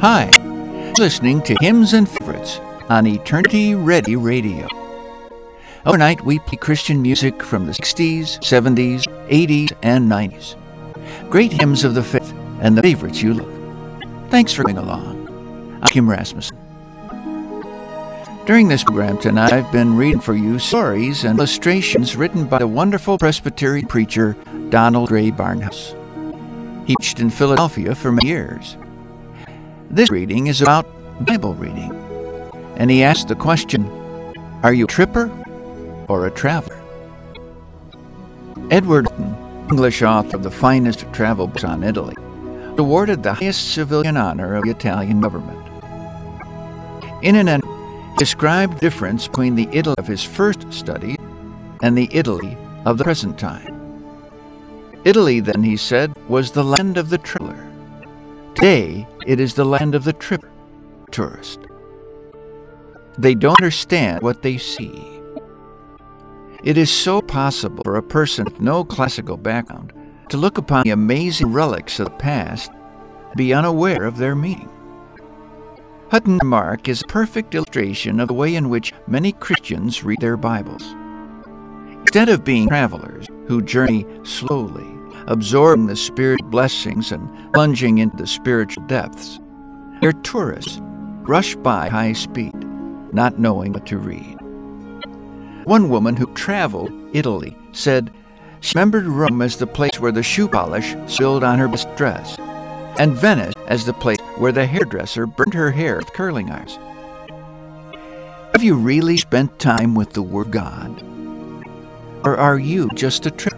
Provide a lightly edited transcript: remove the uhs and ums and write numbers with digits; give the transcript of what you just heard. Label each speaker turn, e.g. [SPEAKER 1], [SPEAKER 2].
[SPEAKER 1] Hi, listening to Hymns and Favorites on Eternity Ready Radio. Overnight, we play Christian music from the 60s, 70s, 80s, and 90s. Great hymns of the faith and the favorites you love. Thanks for coming along. I'm Kim Rasmussen. During this program tonight, I've been reading for you stories and illustrations written by the wonderful Presbyterian preacher Donald Grey Barnhouse. He preached in Philadelphia for many years. This reading is about Bible reading, and he asked the question, are you a tripper or a traveler? Edward Hutton, English author of the finest travel books on Italy, was awarded the highest civilian honor of the Italian government. In an entry, he described the difference between the Italy of his first study and the Italy of the present time. Italy, then, he said, was the land of the traveler. Today, it is the land of the tripper, tourist. They don't understand what they see. It is so possible for a person with no classical background to look upon the amazing relics of the past and be unaware of their meaning. Hutton's remark is a perfect illustration of the way in which many Christians read their Bibles. Instead of being travelers who journey slowly, absorbing the spiritual blessings and plunging into the spiritual depths, they're tourists, rush by high speed, not knowing what to read. One woman who traveled Italy said she remembered Rome as the place where the shoe polish spilled on her best dress, and Venice as the place where the hairdresser burned her hair with curling irons. Have you really spent time with the Word of God? Or are you just a trip?